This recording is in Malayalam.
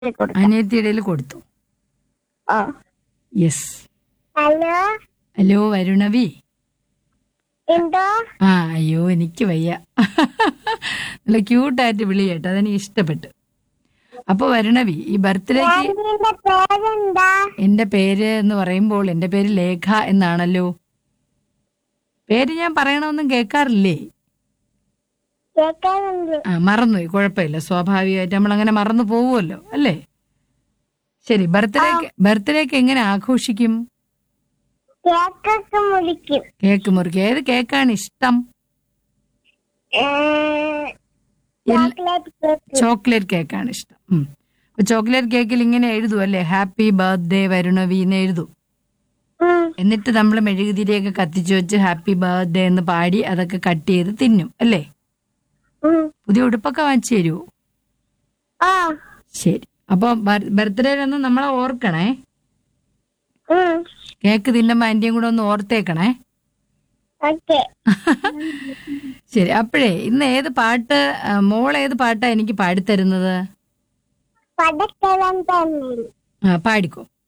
കൊടുക്കാം. അനിയത്തിയുടെ കൊടുത്തു. ആ. യെസ്. Hello, hello വരുണവി. എന്തോ? അയ്യോ എനിക്ക് വയ്യ. നല്ല ക്യൂട്ടായിട്ട് വിളി കേട്ടോ, അതെനിക്ക് ഇഷ്ടപ്പെട്ടു. അപ്പൊ വരുണവി, ഈ ബർത്ത്ഡേക്ക് ആന്റിന്റെ പേരെന്താ? എന്റെ പേര് എന്ന് പറയുമ്പോൾ എന്റെ പേര് ലേഖ എന്നാണല്ലോ. പേര് ഞാൻ പറയണമെന്നും കേൾക്കാറില്ലേ? കേൾക്കാനുണ്ട്. മറന്നുപോയി, കുഴപ്പമില്ല, സ്വാഭാവികമായിട്ട് നമ്മൾ അങ്ങനെ മറന്നു പോവുമല്ലോ അല്ലേ. ശരി, ബർത്ത്ഡേക്ക് എങ്ങനെ ആഘോഷിക്കും? കേക്കൊക്കെ മുറിക്കും. കേക്ക് മുറിക്കും. ഏത് കേക്കാണ് ഇഷ്ടം? Chocolate cake. ചോക്ലേറ്റ് കേക്കാണ് ഇഷ്ടം. അപ്പൊ ചോക്ലേറ്റ് കേക്കിൽ ഇങ്ങനെ എഴുതും അല്ലേ, ഹാപ്പി ബർത്ത്ഡേ വരുണവി എന്ന് എഴുതും. എന്നിട്ട് നമ്മൾ മെഴുകുതിരിയൊക്കെ കത്തിച്ചു വെച്ച് ഹാപ്പി ബർത്ത്ഡേ എന്ന് പാടി അതൊക്കെ കട്ട് ചെയ്ത് തിന്നും അല്ലേ. പുതിയ ഉടുപ്പൊക്കെ വാങ്ങിച്ചു തരുമോ? ശരി. അപ്പൊ ബർത്ത്ഡേയിലൊന്ന് നമ്മളെ ഓർക്കണേ. കേക്ക് തിന്നുമ്പോ ആന്റിയും കൂടെ ഒന്ന് ഓർത്തേക്കണേ. ശരി. അപ്പോഴേ ഇന്ന് ഏത് പാട്ട്, മോൾ ഏത് പാട്ടാ എനിക്ക് പാടിത്തരുന്നത്? പടക്കളം തന്നെ. പാടിക്കോ.